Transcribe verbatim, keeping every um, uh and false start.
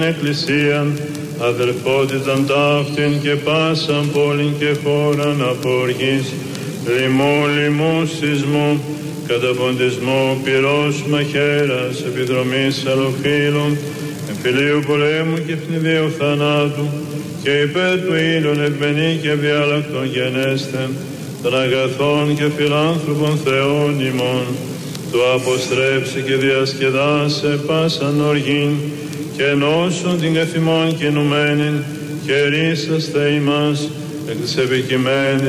Εκκλησίαν, αδελφότηταν ταύτην και πάσαν πόλην και χώραν απόργης, λοιμού, λοιμού, σεισμού, καταποντισμού, πυρός, μαχαίρας, επιδρομής αλλοφύλων, εμφυλίου πολέμου και πνιδίου θανάτου, και υπέρ του ήλιον ευμενή και διάλακτον γενέστε, των αγαθών και φιλάνθρωπων Θεών ημών, του αποστρέψει και διασκεδάσε πάσαν οργήν, και ενώσον την καθημών κινουμένην, και ρίσαστε ημάς εκ της επικειμένης